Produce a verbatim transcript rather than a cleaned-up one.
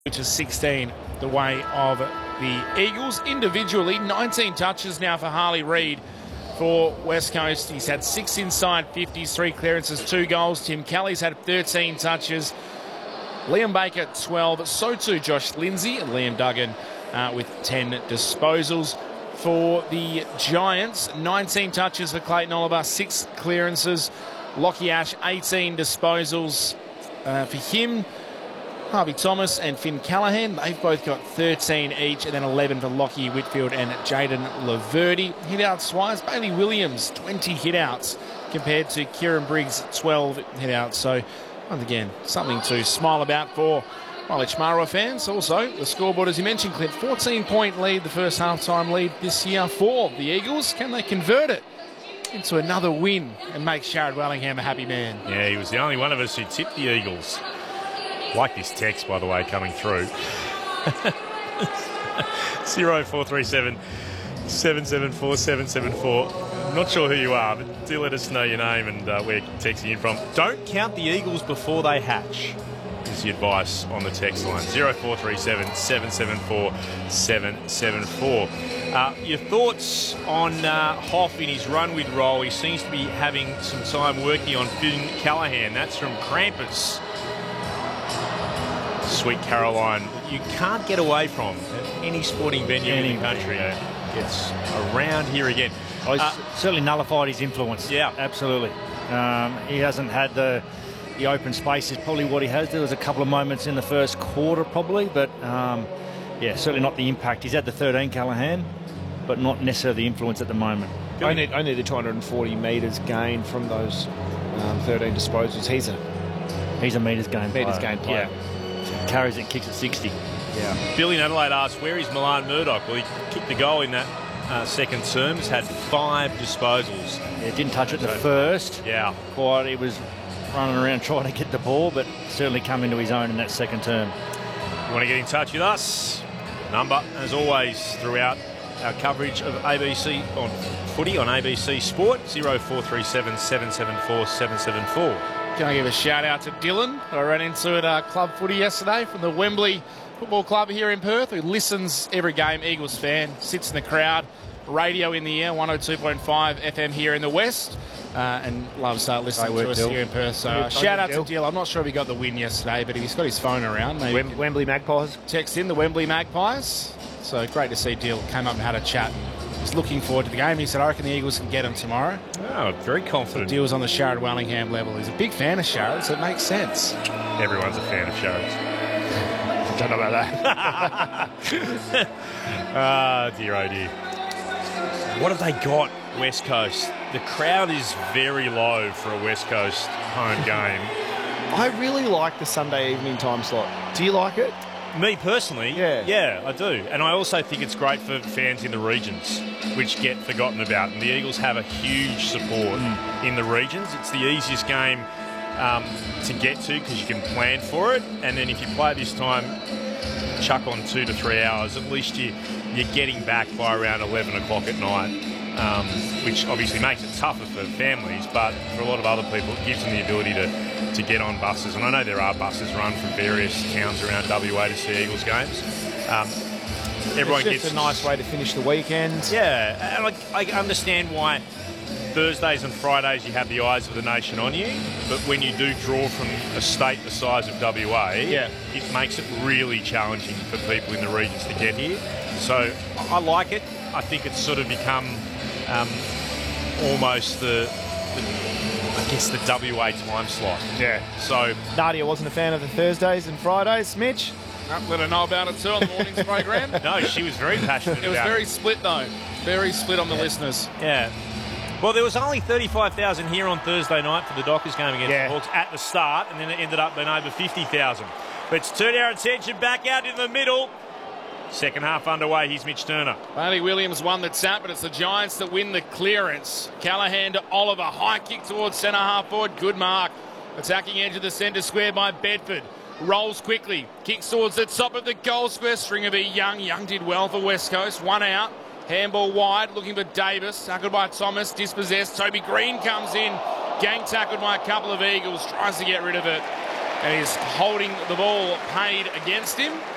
which is sixteen the way of the Eagles. Individually, nineteen touches now for Harley Reid for West Coast. He's had six inside fifties, three clearances, two goals. Tim Kelly's had thirteen touches. Liam Baker, twelve. So too Josh Lindsay and Liam Duggan uh, with ten disposals. For the Giants, nineteen touches for Clayton Oliver, six clearances. Lockie Ash, eighteen disposals uh, for him. Harvey Thomas and Finn Callaghan, they've both got thirteen each, and then eleven for Lockie Whitfield and Jaden Laverty. Hitouts-wise, Bailey Williams, twenty hitouts compared to Kieran Briggs, twelve hitouts. So, once again, something to smile about for Mileage Mara fans. Also, the scoreboard, as you mentioned, Clint, fourteen-point lead, the first half-time lead this year for the Eagles. Can they convert it into another win and make Sharrod Wellingham a happy man? Yeah, he was the only one of us who tipped the Eagles. Like this text, by the way, coming through. zero four three seven, seven seven four, seven seven four. I'm not sure who you are, but do let us know your name and uh, where you're texting in from. Don't count the Eagles before they hatch, is the advice on the text line. zero four three seven, seven seven four, seven seven four. Uh, your thoughts on uh, Hoff in his run with roll? He seems to be having some time working on Finn Callaghan. That's from Krampus. Sweet Caroline, you can't get away from at any sporting venue any in the country. Yeah. It's around here again. Oh, he's uh, certainly nullified his influence. Yeah, absolutely. Um, he hasn't had the the open space is probably what he has. There was a couple of moments in the first quarter probably, but um, yeah, certainly not the impact. He's had the thirteen Callaghan, but not necessarily the influence at the moment. Only, only the two hundred forty metres gained from those um, thirteen disposals. He's a he's a metres gained metres player. gained player. Yeah. Carries it, kicks at sixty. Yeah. Billy in Adelaide asks, where is Milan Murdoch? Well, he kicked the goal in that uh, second term. He's had five disposals. Yeah, didn't touch it in the first. Yeah. Quite, he was running around trying to get the ball, but certainly come into his own in that second term. You want to get in touch with us? Number, as always, throughout our coverage of A B C on footy on A B C Sport, zero four three seven, seven seven four, seven seven four. Can I give a shout out to Dylan? I ran into at uh, club footy yesterday from the Wembley Football Club here in Perth, who listens every game, Eagles fan, sits in the crowd, radio in the air, one oh two point five F M here in the West, uh, and loves uh, listening work, to us Dill. here in Perth. So uh, shout out to Dill. I'm not sure if he got the win yesterday, but if he's got his phone around, maybe Wem Wembley Magpies. Text in the Wembley Magpies. So great to see Dill came up and had a chat. He's looking forward to the game. He said, I reckon the Eagles can get him tomorrow. Oh, very confident. The deal's on the Sharrod Wellingham level. He's a big fan of Sharrod, so it makes sense. Everyone's a fan of Sharrod's. I don't know about that. Ah, dear, oh dear. What have they got, West Coast? The crowd is very low for a West Coast home game. I really like the Sunday evening time slot. Do you like it? Me personally, yeah. yeah, I do. And I also think it's great for fans in the regions, which get forgotten about. And the Eagles have a huge support mm. in the regions. It's the easiest game um, to get to because you can plan for it. And then if you play this time, chuck on two to three hours, at least you, you're getting back by around eleven o'clock at night, um, which obviously makes it tougher for families, but for a lot of other people, it gives them the ability to, to get on buses. And I know there are buses run from various towns around W A to see Eagles games. Um, everyone it's just gets a nice way to finish the weekend. Yeah, and I, I understand why Thursdays and Fridays you have the eyes of the nation on you, but when you do draw from a state the size of W A, yeah. it makes it really challenging for people in the regions to get here. So I like it. I think it's sort of become um, almost the, the, I guess, the W A time slot. Yeah. So Nadia wasn't a fan of the Thursdays and Fridays, Mitch. Oh, let her know about it too on the morning's program. No, she was very passionate It was about very it. split though. Very split on the yeah. listeners. Yeah. Well, there was only thirty-five thousand here on Thursday night for the Dockers game against yeah. the Hawks at the start, and then it ended up being over fifty thousand. Let's turn our attention back out in the middle. Second half underway. Here's Mitch Turner. Bailey Williams won the tap, but it's the Giants that win the clearance. Callaghan to Oliver. High kick towards centre half forward. Good mark. Attacking edge of the centre square by Bedford. Rolls quickly. Kicks towards the top of the goal square. Stringer v Young. Young did well for West Coast. One out. Handball wide. Looking for Davis. Tackled by Thomas. Dispossessed. Toby Green comes in. Gang tackled by a couple of Eagles. Tries to get rid of it. And he's holding the ball paid against him.